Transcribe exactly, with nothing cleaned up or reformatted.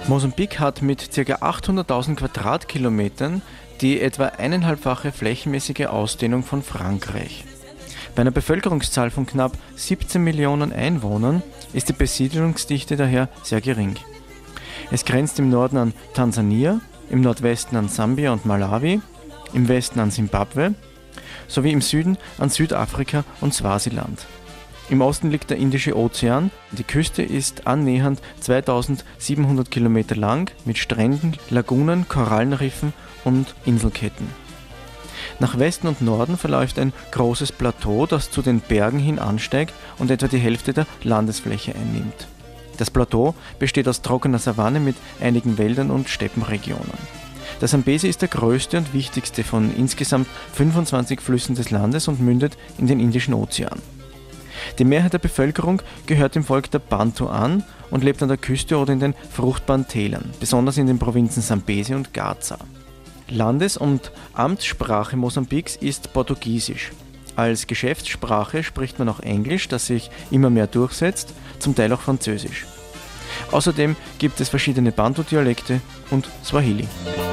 Mosambik hat mit ca. achthunderttausend Quadratkilometern die etwa eineinhalbfache flächenmäßige Ausdehnung von Frankreich. Bei einer Bevölkerungszahl von knapp siebzehn Millionen Einwohnern ist die Besiedlungsdichte daher sehr gering. Es grenzt im Norden an Tansania, im Nordwesten an Sambia und Malawi, im Westen an Simbabwe sowie im Süden an Südafrika und Swasiland. Im Osten liegt der Indische Ozean. Die Küste ist annähernd zweitausendsiebenhundert Kilometer lang mit Stränden, Lagunen, Korallenriffen und Inselketten. Nach Westen und Norden verläuft ein großes Plateau, das zu den Bergen hin ansteigt und etwa die Hälfte der Landesfläche einnimmt. Das Plateau besteht aus trockener Savanne mit einigen Wäldern und Steppenregionen. Der Sambesi ist der größte und wichtigste von insgesamt fünfundzwanzig Flüssen des Landes und mündet in den Indischen Ozean. Die Mehrheit der Bevölkerung gehört dem Volk der Bantu an und lebt an der Küste oder in den fruchtbaren Tälern, besonders in den Provinzen Sambesi und Gaza. Landes- und Amtssprache Mosambiks ist Portugiesisch. Als Geschäftssprache spricht man auch Englisch, das sich immer mehr durchsetzt, zum Teil auch Französisch. Außerdem gibt es verschiedene Bantu-Dialekte und Swahili.